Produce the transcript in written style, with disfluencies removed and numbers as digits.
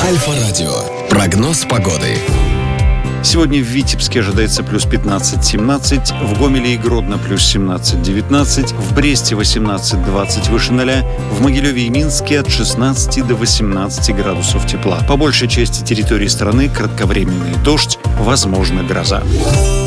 Альфа-радио. Прогноз погоды. Сегодня в Витебске ожидается плюс 15-17, в Гомеле и Гродно плюс 17-19, в Бресте 18-20 выше 0, в Могилеве и Минске от 16 до 18 градусов тепла. По большей части территории страны кратковременный дождь, возможна гроза.